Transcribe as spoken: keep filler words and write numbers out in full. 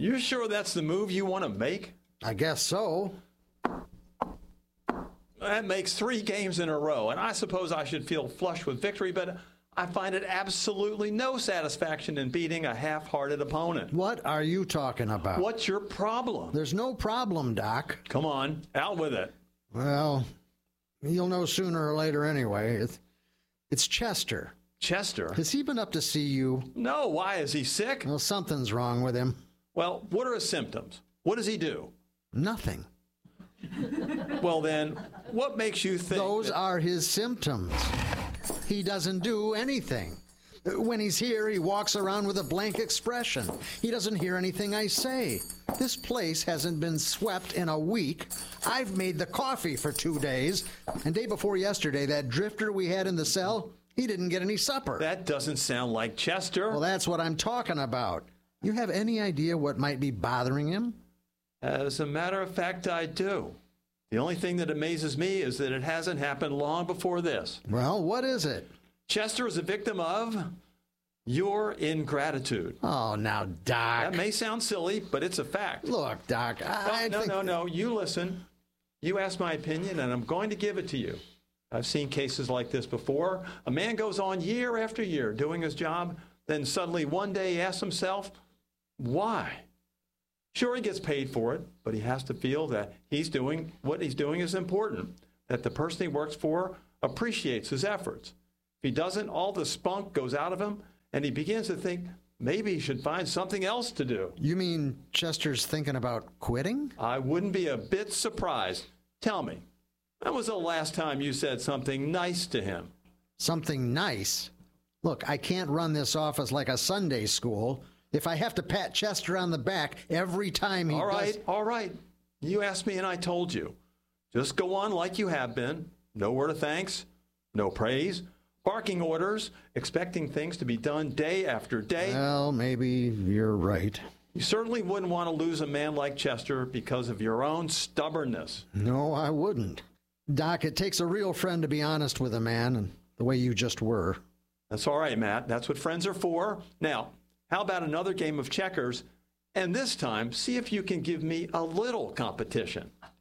You sure that's the move you want to make? I guess so. That makes three games in a row, and I suppose I should feel flushed with victory, but I find it absolutely no satisfaction in beating a half-hearted opponent. What are you talking about? What's your problem? There's no problem, Doc. Come on, out with it. Well, you'll know sooner or later anyway. It's, it's Chester. Chester? Has he been up to see you? No, why? Is he sick? Well, something's wrong with him. Well, what are his symptoms? What does he do? Nothing. Well, then, what makes you think Those that- are his symptoms. He doesn't do anything. When he's here, he walks around with a blank expression. He doesn't hear anything I say. This place hasn't been swept in a week. I've made the coffee for two days. And day before yesterday, that drifter we had in the cell, he didn't get any supper. That doesn't sound like Chester. Well, that's what I'm talking about. You have any idea what might be bothering him? As a matter of fact, I do. The only thing that amazes me is that it hasn't happened long before this. Well, what is it? Chester is a victim of your ingratitude. Oh, now, Doc. That may sound silly, but it's a fact. Look, Doc, I no, think... no, no, no. You listen. You asked my opinion, and I'm going to give it to you. I've seen cases like this before. A man goes on year after year doing his job, then suddenly one day he asks himself, why? Sure, he gets paid for it, but he has to feel that he's doing what he's doing is important, that the person he works for appreciates his efforts. If he doesn't, all the spunk goes out of him, and he begins to think maybe he should find something else to do. You mean Chester's thinking about quitting? I wouldn't be a bit surprised. Tell me, when was the last time you said something nice to him? Something nice? Look, I can't run this office like a Sunday school. If I have to pat Chester on the back every time he All right, does... all right. You asked me and I told you. Just go on like you have been. No word of thanks, no praise, barking orders, expecting things to be done day after day. Well, maybe you're right. You certainly wouldn't want to lose a man like Chester because of your own stubbornness. No, I wouldn't. Doc, it takes a real friend to be honest with a man, and the way you just were. That's all right, Matt. That's what friends are for. Now, how about another game of checkers? And this time, see if you can give me a little competition.